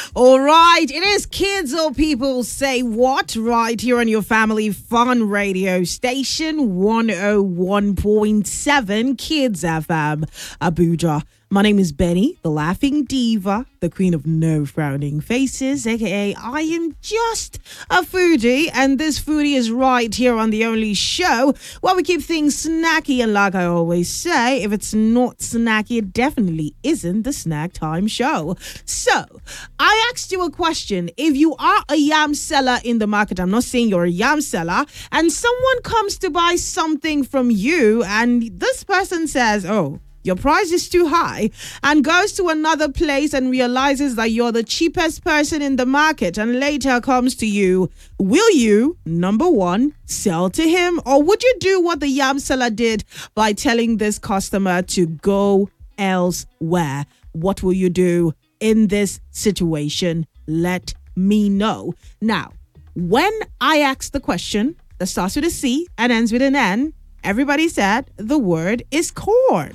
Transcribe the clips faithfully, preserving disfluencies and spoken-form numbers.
All right, it is Kids or People Say What right here on your Family Fun radio station, one oh one point seven Kids F M, Abuja. My name is Benny, the laughing diva, the queen of no frowning faces, aka I am just a foodie, and this foodie is right here on the only show where we keep things snacky, and like I always say, if it's not snacky, it definitely isn't the Snack Time Show. So, I asked you a question. If you are a yam seller in the market, I'm not saying you're a yam seller, and someone comes to buy something from you, and this person says, oh, your price is too high, and goes to another place and realizes that you're the cheapest person in the market and later comes to you, will you, number one, sell to him, or would you do what the yam seller did by telling this customer to go elsewhere? What will you do in this situation? Let me know. Now, when I asked the question that starts with a C and ends with an N, everybody said the word is corn.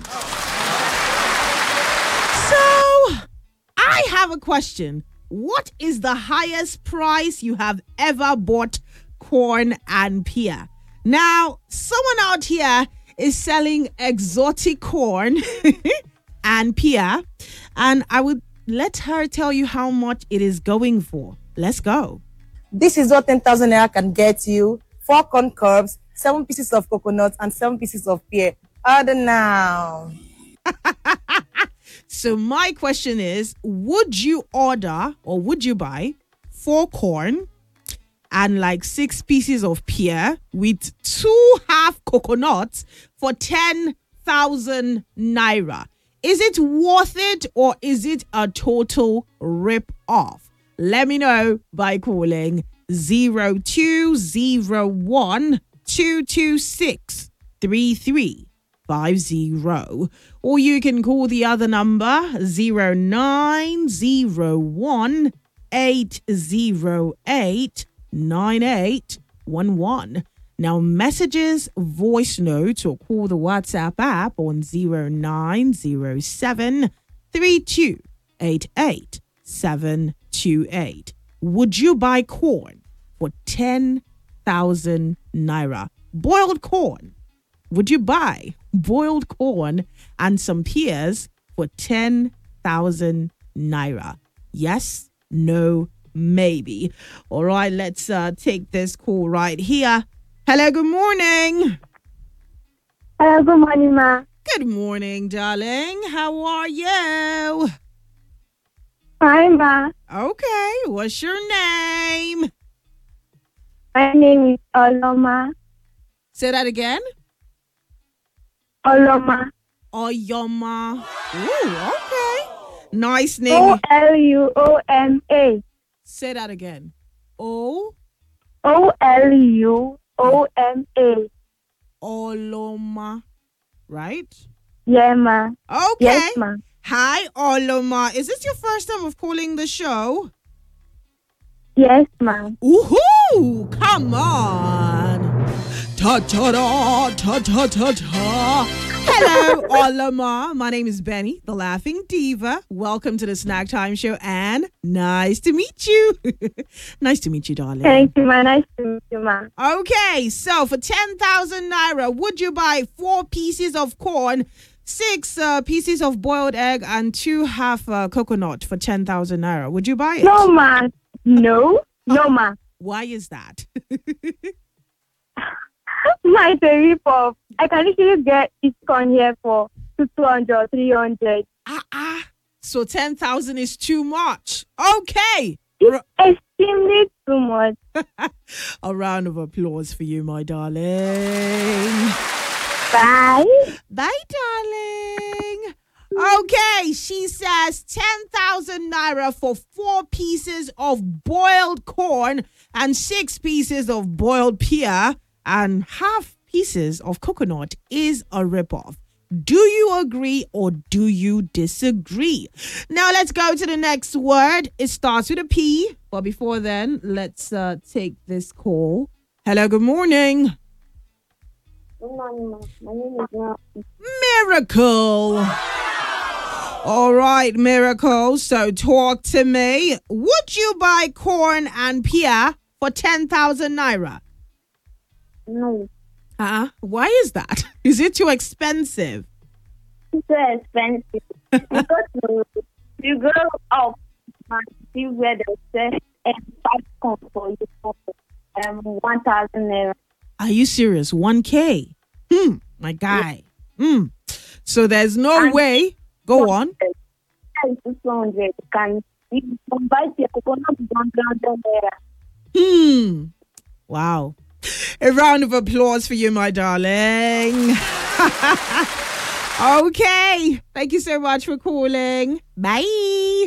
So, I have a question. What is the highest price you have ever bought corn and pear? Now, someone out here is selling exotic corn and pear, and I would let her tell you how much it is going for. Let's go. This is what ten thousand naira can get you. Four corn cobs, seven pieces of coconut, and seven pieces of pear. Order now. So my question is, would you order or would you buy four corn and like six pieces of pear with two half coconuts for ten thousand naira? Is it worth it or is it a total rip off? Let me know by calling zero two zero one two two six three three five zero, or you can call the other number zero nine zero one eight zero eight nine eight one one. Now, messages, voice notes, or call the WhatsApp app on zero nine zero seven three two eight eight seven two eight. Would you buy corn for ten thousand naira? Boiled corn. Would you buy boiled corn and some pears for ten thousand naira? Yes, no, maybe. All right, let's uh, take this call right here. Hello, good morning. Hello, good morning, ma. Good morning, darling. How are you? Fine, ma. Okay, what's your name? My name is Oloma. Say that again. Oloma. Oyoma. Ooh, okay. Nice name. O L U O M A. Say that again. O. O L U O M A. Oloma. Right? Yeah, ma. Okay. Yes, ma. Hi, Oloma. Is this your first time of calling the show? Yes, ma. Woohoo! Come on. Ta ta da, ta ta ta ta. Hello, Oloma. My name is Benny, the laughing diva. Welcome to the Snack Time Show, and nice to meet you. Nice to meet you, darling. Thank you, ma. Nice to meet you, ma. Okay, so for ten thousand naira, would you buy four pieces of corn, six uh, pieces of boiled egg, and two half uh, coconut for ten thousand naira? Would you buy it? No, ma. No. No, ma. Why is that? Ma, it's a rip-off. I can easily get this corn here for two hundred, three hundred. Ah, ah. So ten thousand is too much. Okay. It's extremely too much. A round of applause for you, my darling. Bye. Bye, darling. Okay, she says ten thousand naira for four pieces of boiled corn and six pieces of boiled pear and half pieces of coconut is a ripoff. Do you agree or do you disagree? Now let's go to the next word. It starts with a P. But before then, let's uh, take this call. Hello, good morning. Good morning, ma. My name is Mel. Miracle. All right, Miracle. So talk to me. Would you buy corn and pear for ten thousand naira? No, Uh, why is that? Is it too expensive? it's so expensive. Because you, you go up and see where they say and five corn for you for um one thousand naira. Are you serious? one K? Hmm, my guy. Hmm. So there's no And- way. Go on. It's two hundred. You can you can buy your coconut one hundred naira. Hmm. Wow. A round of applause for you, my darling. Okay. Thank you so much for calling. Bye.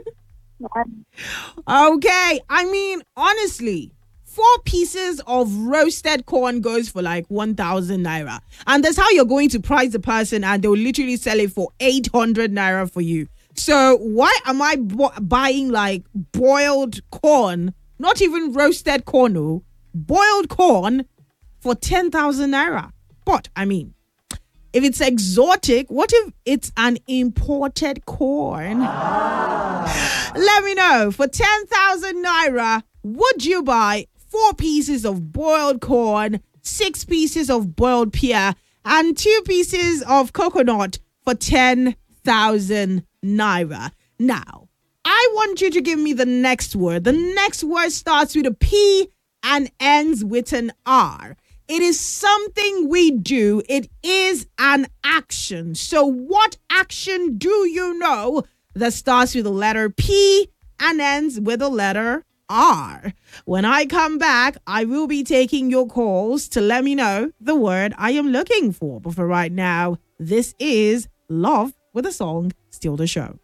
Okay. I mean, honestly, four pieces of roasted corn goes for like one thousand naira. And that's how you're going to price the person, and they'll literally sell it for eight hundred naira for you. So why am I bo- buying like boiled corn, not even roasted corn, no, boiled corn for ten thousand naira? But I mean, if it's exotic, what if it's an imported corn? Let me know. For ten thousand naira, would you buy four pieces of boiled corn, six pieces of boiled pear, and two pieces of coconut for ten thousand naira? Now, I want you to give me the next word. The next word starts with a P and ends with an R. It is something we do. It is an action. So what action do you know that starts with the letter P and ends with the letter R? When I come back, I will be taking your calls to let me know the word I am looking for. But for right now, this is Love with a Song, Steal the Show.